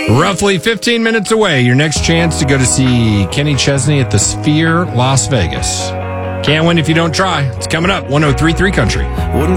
Roughly 15 minutes away, your next chance to go to see Kenny Chesney at the Sphere, Las Vegas. Can't win if you don't try. It's coming up, 103.3 Country. Wouldn't